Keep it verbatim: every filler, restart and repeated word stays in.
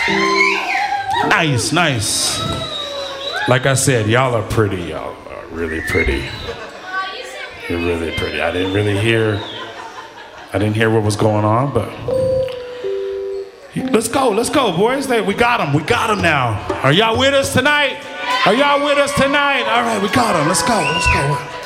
Nice, nice. Like I said, y'all are pretty. Y'all are really pretty. You're really pretty. I didn't really hear, I didn't hear what was going on, but let's go, let's go, boys. We got them, we got them now. Are y'all with us tonight? Are y'all with us tonight? All right, we got them. Let's go, let's go.